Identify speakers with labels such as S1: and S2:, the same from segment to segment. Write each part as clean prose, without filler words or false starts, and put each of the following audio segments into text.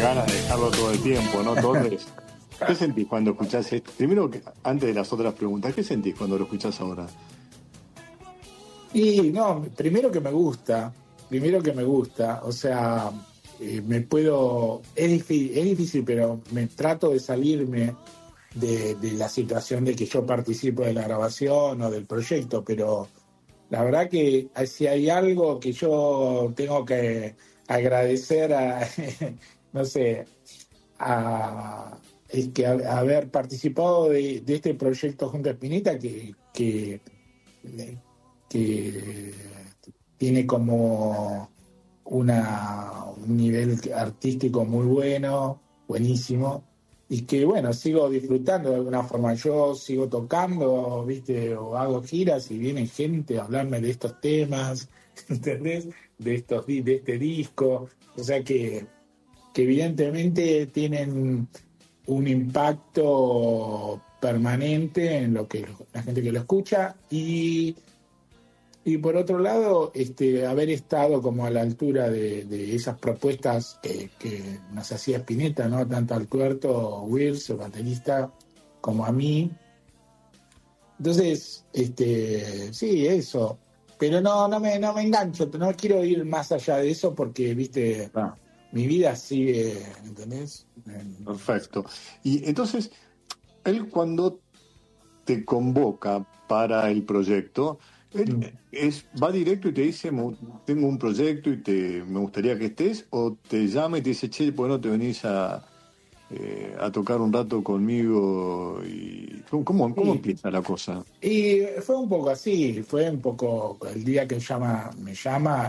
S1: ganas de dejarlo todo el tiempo, ¿no, Torres? ¿Qué sentís cuando escuchás esto? Primero, antes de las otras preguntas, ¿qué sentís cuando lo escuchás ahora?
S2: Y no, primero que me gusta, o sea, es difícil, pero me trato de salirme de la situación de que yo participo de la grabación o del proyecto, pero la verdad que si hay algo que yo tengo que agradecer no sé, es que haber participado de este proyecto junto a Spinetta, que tiene como un nivel artístico muy bueno, buenísimo, y que bueno, sigo disfrutando de alguna forma. Yo sigo tocando, viste, o hago giras y viene gente a hablarme de estos temas, ¿entendés? De este disco. O sea que evidentemente tienen un impacto permanente en lo que la gente que lo escucha y por otro lado, haber estado como a la altura de esas propuestas que nos hacía Spinetta, ¿no? Tanto al Tuerto, Wills, el baterista, como a mí. Entonces, sí, eso. Pero no me engancho, no quiero ir más allá de eso porque, viste,
S1: Ah,
S2: mi vida sigue, ¿entendés?
S1: perfecto. Y entonces, él cuando te convoca para el proyecto, él va directo y te dice, tengo un proyecto y me gustaría que estés, o te llama y te dice, che, ¿por qué no te venís a tocar un rato conmigo? Y ¿cómo
S2: Sí.
S1: empieza la cosa?
S2: Y fue un poco así, fue un poco, el día que me llama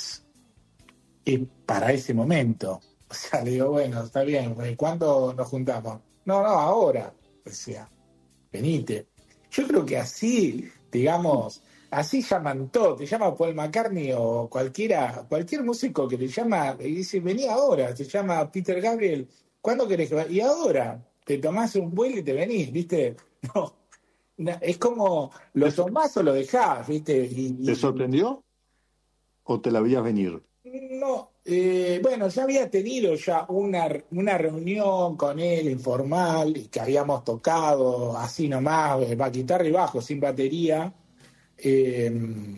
S2: es para ese momento. O sea, le digo, bueno, está bien, ¿cuándo nos juntamos? No, ahora. Decía, venite. Yo creo que así, digamos, así llaman todo. Te llama Paul McCartney o cualquier músico que te llama y dice, vení ahora. Te llama Peter Gabriel, ¿cuándo querés que vaya? Y ahora, te tomás un vuelo y te venís, ¿viste? No, es como,
S1: ¿Te,
S2: lo tomás o lo dejás, ¿viste?
S1: te sorprendió o te la veías venir?
S2: No, bueno, ya había tenido ya una reunión con él informal y que habíamos tocado así nomás, guitarra y bajo, sin batería, eh,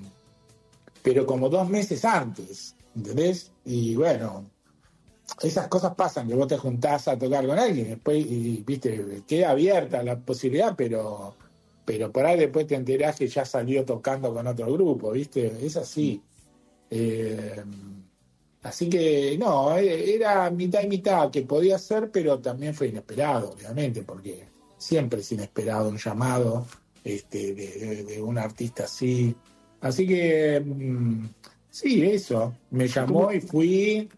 S2: pero como 2 meses antes, ¿entendés? Y bueno, esas cosas pasan, que vos te juntás a tocar con alguien, después, y viste, queda abierta la posibilidad, pero por ahí después te enterás que ya salió tocando con otro grupo, ¿viste? Es así. Eh, Así que no, era mitad y mitad que podía ser, pero también fue inesperado, obviamente, porque siempre es inesperado un llamado de un artista así. Así que sí, eso, me
S1: ¿Y cómo?
S2: llamó y fui,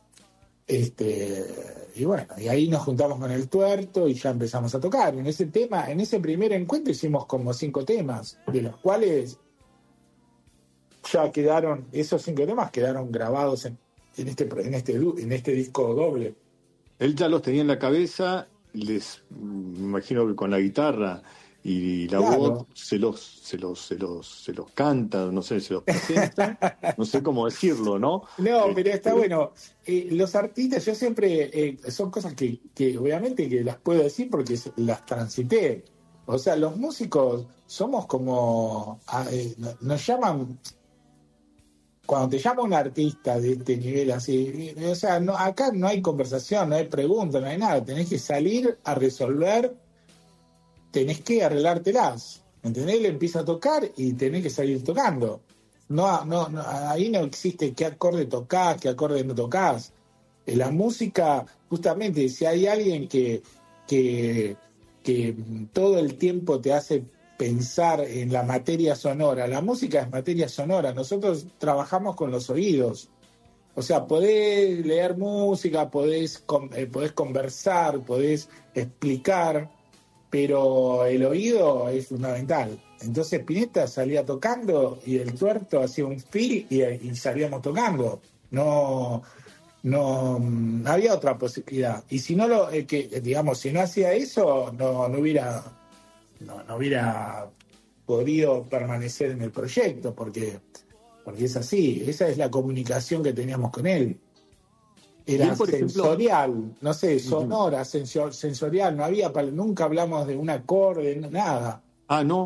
S2: y bueno, y ahí nos juntamos con el Tuerto y ya empezamos a tocar. En ese primer encuentro hicimos como 5 temas, de los cuales ya esos 5 temas quedaron grabados en este disco doble.
S1: Él ya los tenía en la cabeza, me imagino que con la guitarra y la voz
S2: Claro.
S1: se los canta, no sé, se los presenta, no sé cómo decirlo, ¿no?
S2: No, pero está
S1: Este,
S2: bueno. Los artistas, yo siempre, son cosas que obviamente que las puedo decir porque las transité. O sea, los músicos somos como, nos llaman, cuando te llama un artista de este nivel así, o sea, acá no hay conversación, no hay pregunta, no hay nada. Tenés que salir a resolver, tenés que arreglártelas. ¿Entendés? Él empieza a tocar y tenés que salir tocando. Ahí no existe qué acorde tocás, qué acorde no tocás. La música, justamente, si hay alguien que, que todo el tiempo te hace pensar en la materia sonora, la música es materia sonora, nosotros trabajamos con los oídos. O sea, podés leer música, podés conversar, podés explicar, pero el oído es fundamental. Entonces Spinetta salía tocando y el Tuerto hacía un feel y salíamos tocando. No había otra posibilidad. Y si no digamos, si no hacía eso, no hubiera podido permanecer en el proyecto, porque es así, esa es la comunicación que teníamos con él. era
S1: por ejemplo,
S2: sensorial, no sé, sonora, sensorial, no había, nunca hablamos de un acorde, nada.
S1: no,